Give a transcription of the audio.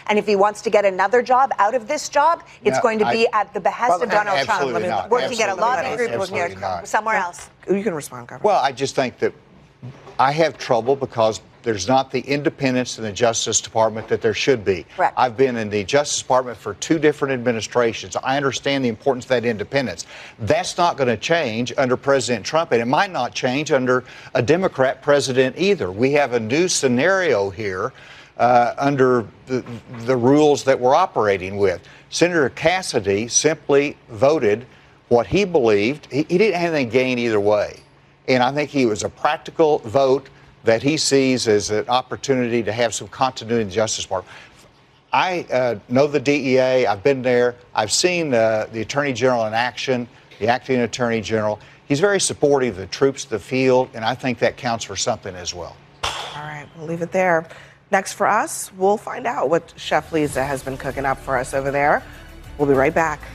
And if he wants to get another job out of this job, it's going to be at the behest of Donald Trump. Working at a lobbying group, working somewhere else. You can respond, Governor. Well, I just think that I have trouble because there's not the independence in the Justice Department that there should be. Correct. I've been in the Justice Department for 2 different administrations. I understand the importance of that independence. That's not going to change under President Trump, and it might not change under a Democrat president either. We have a new scenario here under the rules that we're operating with. Senator Cassidy simply voted what he believed. He didn't have anything to gain either way. And I think he was a practical vote that he sees as an opportunity to have some continuity in the Justice Department. I know the DEA. I've been there. I've seen the Attorney General in action, the acting Attorney General. He's very supportive of the troops, the field, and I think that counts for something as well. All right, we'll leave it there. Next for us, we'll find out what Chef Lisa has been cooking up for us over there. We'll be right back.